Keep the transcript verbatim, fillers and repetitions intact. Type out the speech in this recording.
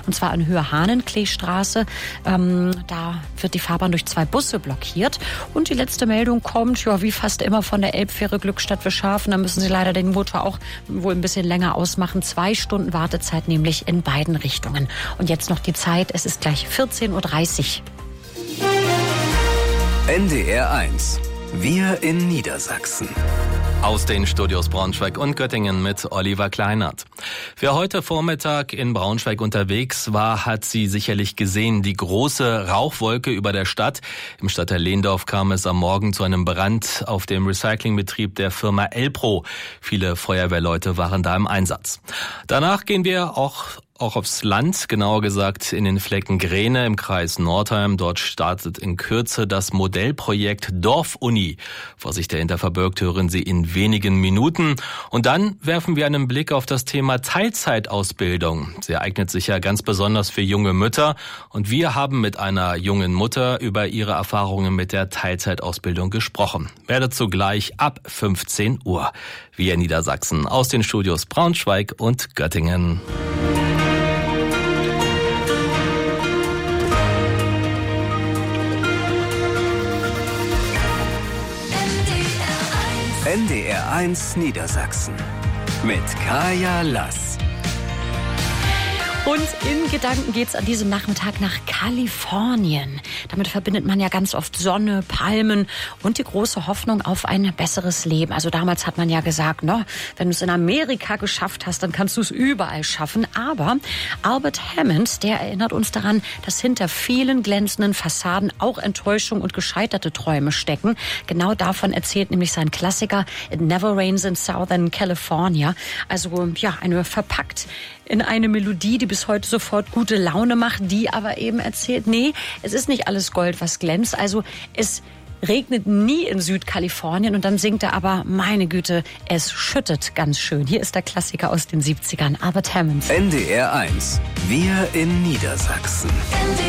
und zwar in Höhe Hahnenkleestraße. Ähm, da wird die Fahrbahn durch zwei Busse blockiert. Und die letzte Meldung kommt, ja, wie fast immer von der Elbfähre Glückstadt Wischhafen. Da müssen Sie leider den Motor auch wohl ein bisschen länger ausmachen. Zwei Stunden Wartezeit nämlich in beiden Richtungen. Und jetzt noch die Zeit, es ist gleich vierzehn Uhr dreißig. N D R eins. Wir in Niedersachsen. Aus den Studios Braunschweig und Göttingen mit Oliver Kleinert. Wer heute Vormittag in Braunschweig unterwegs war, hat sie sicherlich gesehen. Die große Rauchwolke über der Stadt. Im Stadtteil Lehndorf kam es am Morgen zu einem Brand auf dem Recyclingbetrieb der Firma Elpro. Viele Feuerwehrleute waren da im Einsatz. Danach gehen wir auch Auch aufs Land, genauer gesagt in den Flecken Grene im Kreis Nordheim. Dort startet in Kürze das Modellprojekt Dorfuni. Was sich dahinter verbirgt, hören Sie in wenigen Minuten. Und dann werfen wir einen Blick auf das Thema Teilzeitausbildung. Sie eignet sich ja ganz besonders für junge Mütter. Und wir haben mit einer jungen Mutter über ihre Erfahrungen mit der Teilzeitausbildung gesprochen. Mehr dazu gleich ab fünfzehn Uhr. Wir in Niedersachsen aus den Studios Braunschweig und Göttingen. N D R eins Niedersachsen mit Kaya Lass. Und in Gedanken geht's an diesem Nachmittag nach Kalifornien. Damit verbindet man ja ganz oft Sonne, Palmen und die große Hoffnung auf ein besseres Leben. Also damals hat man ja gesagt, no, wenn du es in Amerika geschafft hast, dann kannst du es überall schaffen. Aber Albert Hammond, der erinnert uns daran, dass hinter vielen glänzenden Fassaden auch Enttäuschung und gescheiterte Träume stecken. Genau davon erzählt nämlich sein Klassiker It Never Rains in Southern California. Also ja, eine verpackt in eine Melodie, die bis heute sofort gute Laune macht, die aber eben erzählt, nee, es ist nicht alles Gold, was glänzt. Also es regnet nie in Südkalifornien und dann singt er aber, meine Güte, es schüttet ganz schön. Hier ist der Klassiker aus den siebzigern, Albert Hammond. N D R eins. Wir in Niedersachsen.